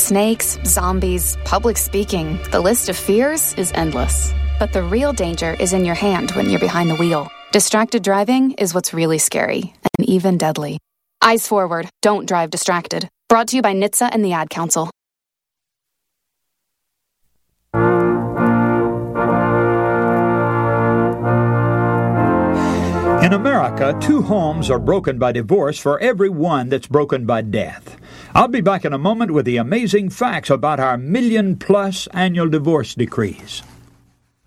Snakes, zombies, public speaking, the list of fears is endless. But the real danger is in your hand when you're behind the wheel. Distracted driving is what's really scary, and even deadly. Eyes forward, don't drive distracted. Brought to you by NHTSA and the Ad Council. In America, 2 homes are broken by divorce for every one that's broken by death. I'll be back in a moment with the amazing facts about our million-plus annual divorce decrees.